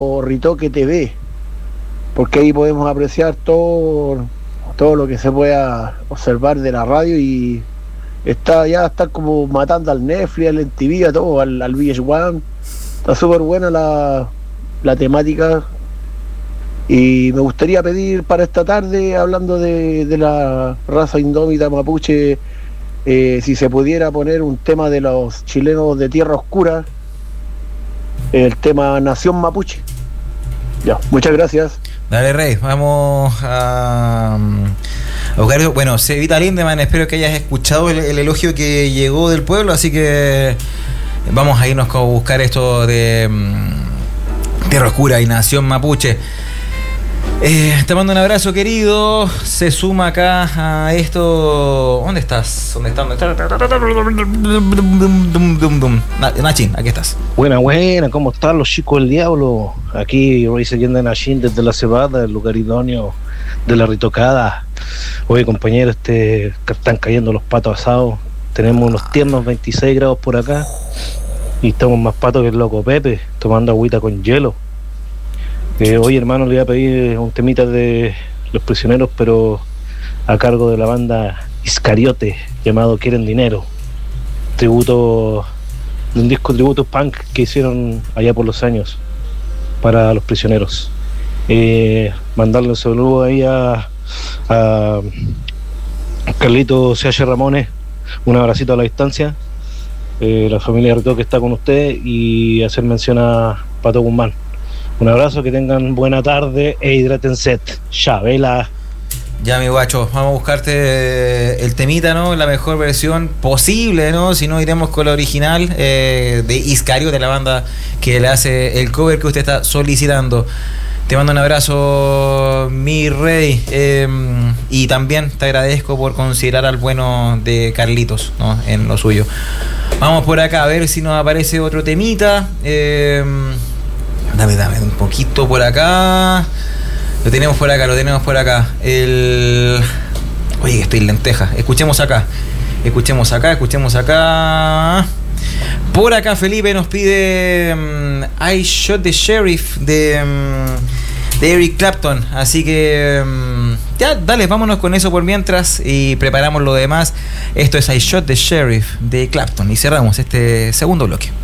Ritoque TV, porque ahí podemos apreciar todo lo que se pueda observar de la radio, y está como matando al Netflix, al MTV, a todo, al VH1. Está súper buena la temática, y me gustaría pedir para esta tarde, hablando de la raza indómita mapuche, si se pudiera poner un tema de los chilenos de Tierra Oscura, el tema Nación Mapuche. Ya, muchas gracias. Dale, Rey, vamos a buscar eso. Bueno, Cevita Lindemann, espero que hayas escuchado el elogio que llegó del pueblo, así que vamos a irnos a buscar esto de Tierra Oscura y Nación Mapuche. Te mando un abrazo, querido. Se suma acá a esto. ¿Dónde estás? ¿Dónde estás? Nachin, aquí estás. Buena, ¿cómo están los chicos del diablo? Aquí Royce Allende Nachin desde la Cebada, el lugar idóneo de la Ritocada. Oye, compañeros, están cayendo los patos asados. Tenemos unos tiernos 26 grados por acá y estamos más patos que el loco Pepe, tomando agüita con hielo. Oye, hermano, le voy a pedir un temita de Los Prisioneros, pero a cargo de la banda Iscariote, llamado Quieren Dinero, tributo de un disco tributo punk que hicieron allá por los años para Los Prisioneros. Mandarle un saludo ahí a Carlito C.H. Ramones, un abracito a la distancia, la familia Ritoque está con usted, y hacer mención a Pato Guzmán. Un abrazo, que tengan buena tarde e hidrátense. Chabela. Ya, mi guacho, vamos a buscarte el temita, ¿no? La mejor versión posible, ¿no? Si no, iremos con la original de Iscario, de la banda que le hace el cover que usted está solicitando. Te mando un abrazo, mi rey, y también te agradezco por considerar al bueno de Carlitos, ¿no? En lo suyo. Vamos por acá a ver si nos aparece otro temita. Dame un poquito por acá. Lo tenemos por acá. Oye, que estoy lenteja. Escuchemos acá. Por acá Felipe nos pide I Shot the Sheriff de Eric Clapton. Así que ya, dale, vámonos con eso por mientras y preparamos lo demás. Esto es I Shot the Sheriff de Clapton y cerramos este segundo bloque.